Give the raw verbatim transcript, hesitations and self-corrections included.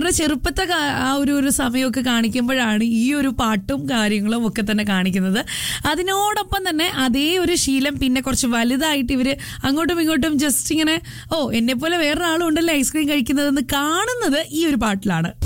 അവരുടെ ചെറുപ്പത്തെ ആ ഒരു ഒരു സമയമൊക്കെ കാണിക്കുമ്പോഴാണ് ഈ ഒരു പാട്ടും കാര്യങ്ങളും ഒക്കെ തന്നെ കാണിക്കുന്നത്. അതിനോടൊപ്പം തന്നെ അതേ ഒരു ശീലം പിന്നെ കുറച്ച് വലുതായിട്ട് ഇവര് അങ്ങോട്ടും ഇങ്ങോട്ടും ജസ്റ്റ് ഇങ്ങനെ ഓ എന്നെ പോലെ വേറൊരാളും ഉണ്ടല്ലോ ഐസ്ക്രീം കഴിക്കുന്നതെന്ന് കാണുന്നത് ഈ ഒരു പാട്ടിലാണ്.